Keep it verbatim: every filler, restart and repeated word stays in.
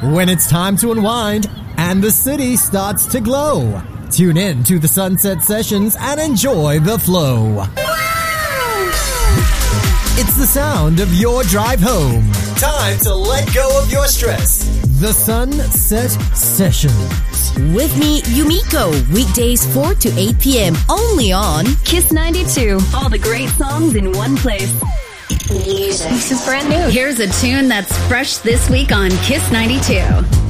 when it's time to unwind and the city starts to glow. Tune in to the Sunset Sessions and enjoy the flow. It's the sound of your drive home. Time to let go of your stress. The Sunset Sessions. With me, Yumiko. Weekdays four to eight p.m. only on Kiss ninety-two. All the great songs in one place. Music. This is brand new. Here's a tune that's fresh this week on Kiss ninety-two.